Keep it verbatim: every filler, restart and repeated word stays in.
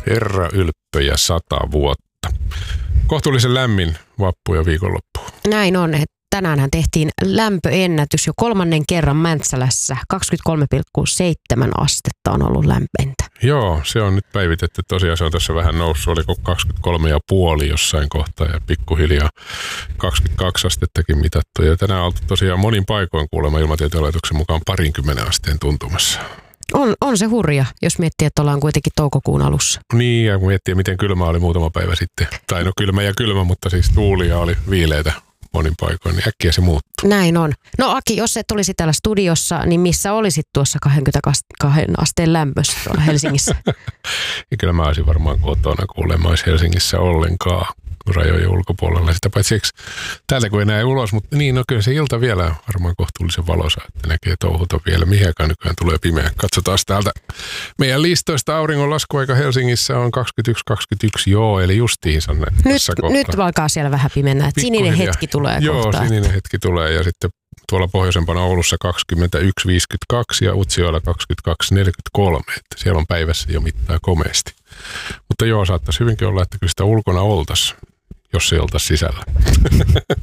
Herra ylppö ja sata vuotta. Kohtuullisen lämmin vappu ja viikonloppu. Näin on. Tänäänhän tehtiin lämpöennätys jo kolmannen kerran Mäntsälässä. kaksikymmentäkolme pilkku seitsemän astetta on ollut lämpöintä. Joo, se on nyt päivitetty. Tosiaan se on tässä vähän noussut. Oliko kaksikymmentäkolme pilkku viisi jossain kohtaa ja pikkuhiljaa kaksikymmentäkaksi astettakin mitattu. Ja tänään on oltu tosiaan monin paikoin kuulemma Ilmatieteen laitoksen mukaan parinkymmenen asteen tuntumassa. On, on se hurja, jos miettii, että ollaan kuitenkin toukokuun alussa. Niin, ja kun miettii, miten kylmä oli muutama päivä sitten. Tai no kylmä ja kylmä, mutta siis tuulia oli viileitä monin paikoin, niin äkkiä se muuttuu. Näin on. No Aki, jos et olisi täällä studiossa, niin missä olisit tuossa kaksikymmentäkaksi asteen lämpössä tuolla Helsingissä? Ja kyllä mä olisin varmaan kotona, kuulemma olisi Helsingissä ollenkaan rajojen ulkopuolella. Sitä paitsi eikö täältä kun ei näe ulos, mutta niin, no kyllä se ilta vielä varmaan kohtuullisen valoisa, että näkee touhuta vielä. Mihinkään nykyään tulee pimeä. Katsotaan täältä meidän listoista auringon laskuaika Helsingissä on kaksikymmentäyksi kaksikymmentäyksi, joo, eli justiinsa nyt, tässä kohtaa. Nyt alkaa siellä vähän pimennää, että sininen hetki tulee joo, kohta. Joo, sininen hetki tulee ja sitten tuolla pohjoisempana Oulussa kaksikymmentäyksi viisikymmentäkaksi ja Utsjoella kaksikymmentäkaksi neljäkymmentäkolme, että siellä on päivässä jo mittaa komeasti. Mutta joo, saattaisi hyvinkin olla, että kyllä sitä ulkona oltaisiin, jos se oltaisiin sisällä.